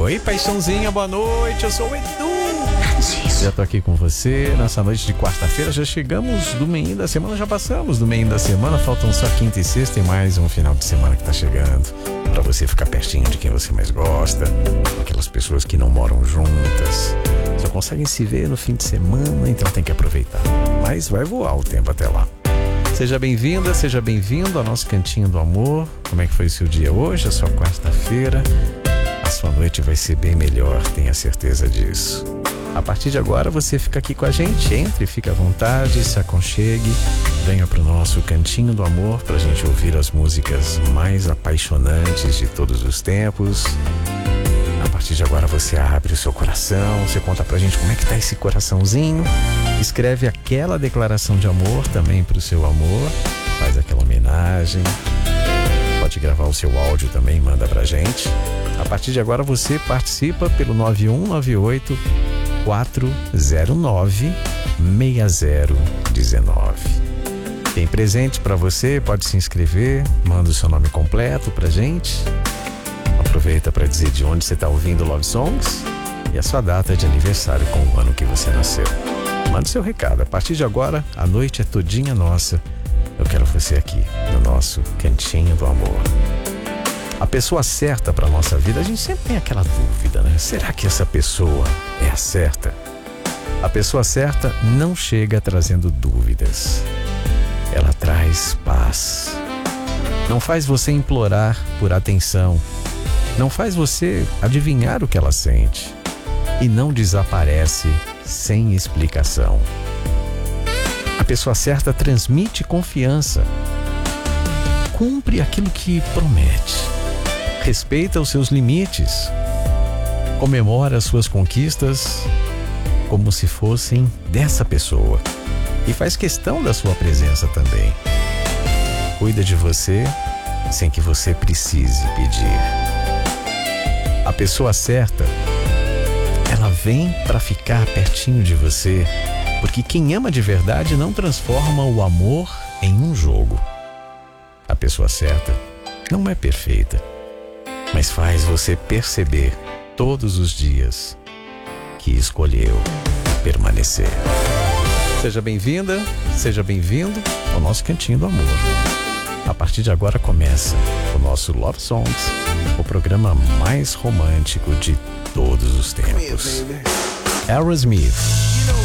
Oi, paixãozinha, boa noite, eu sou o Edu. Já tô aqui com você nessa noite de quarta-feira. Já chegamos do meio da semana, já passamos do meio da semana. Faltam só quinta e sexta e mais um final de semana que tá chegando, pra você ficar pertinho de quem você mais gosta, aquelas pessoas que não moram juntas, só conseguem se ver no fim de semana, então tem que aproveitar. Mas vai voar o tempo até lá. Seja bem-vinda, seja bem-vindo ao nosso Cantinho do Amor. Como é que foi o seu dia hoje, a sua quarta-feira? A sua noite vai ser bem melhor, tenha certeza disso. A partir de agora você fica aqui com a gente, entre, fica à vontade, se aconchegue, venha para o nosso Cantinho do Amor para a gente ouvir as músicas mais apaixonantes de todos os tempos. A partir de agora você abre o seu coração, você conta pra gente como é que tá esse coraçãozinho, escreve aquela declaração de amor também pro seu amor, faz aquela homenagem, pode gravar o seu áudio também, manda pra gente. A partir de agora você participa pelo 9198-409-6019. Tem presente pra você, pode se inscrever, manda o seu nome completo pra gente. Aproveita para dizer de onde você está ouvindo Love Songs e a sua data de aniversário com o ano que você nasceu. Manda seu recado. A partir de agora, a noite é todinha nossa. Eu quero você aqui no nosso Cantinho do Amor. A pessoa certa para nossa vida, a gente sempre tem aquela dúvida, né? Será que essa pessoa é a certa? A pessoa certa não chega trazendo dúvidas. Ela traz paz. Não faz você implorar por atenção. Não faz você adivinhar o que ela sente e não desaparece sem explicação. A pessoa certa transmite confiança, cumpre aquilo que promete, respeita os seus limites, comemora as suas conquistas como se fossem dessa pessoa e faz questão da sua presença também. Cuida de você sem que você precise pedir. A pessoa certa, ela vem para ficar pertinho de você, porque quem ama de verdade não transforma o amor em um jogo. A pessoa certa não é perfeita, mas faz você perceber todos os dias que escolheu permanecer. Seja bem-vinda, seja bem-vindo ao nosso Cantinho do Amor. A partir de agora começa o nosso Love Songs, o programa mais romântico de todos os tempos. Aerosmith,